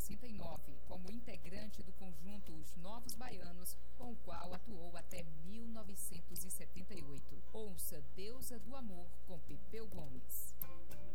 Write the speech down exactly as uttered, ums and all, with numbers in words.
sessenta e nove, como integrante do conjunto Os Novos Baianos, com o qual atuou até mil novecentos e setenta e oito. Ouça Deusa do Amor com Pepeu Gomes.